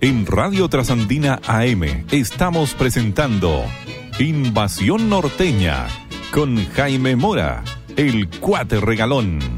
En Radio Trasandina AM estamos presentando Invasión Norteña con Jaime Mora, el Cuate Regalón.